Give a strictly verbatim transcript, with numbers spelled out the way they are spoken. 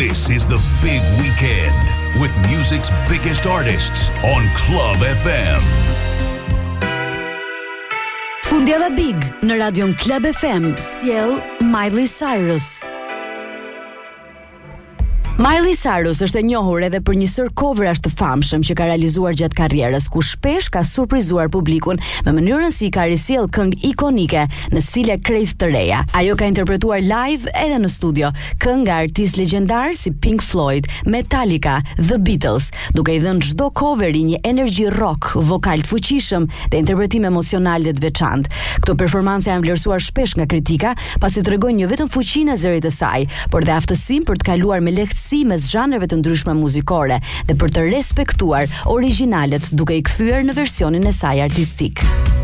This is the big weekend with music's biggest artists on Club F M. Fundjava Big në radion Club F M sjell Miley Cyrus. Miley Cyrus është e njohur edhe për një sër coverash të famshëm që ka realizuar gjatë karrierës, ku shpesh ka surprizuar publikun me mënyrën si ka risjell këngë ikonike në stile krejt të reja. Ajo ka interpretuar live edhe në studio këngë nga artistë legjendar si Pink Floyd, Metallica, The Beatles, duke i dhënë çdo coveri një energji rock, vokal të fuqishëm dhe interpretim emocional dhe të veçantë. Këto performanca janë vlerësuar shpesh nga kritika, pasi tregojnë jo vetëm fuqinë e zërit të saj, por dhe aftësinë për të kaluar me lehtësi mes zhanreve të ndryshme muzikore dhe për të respektuar originalet duke i kthyer në versionin e saj artistik.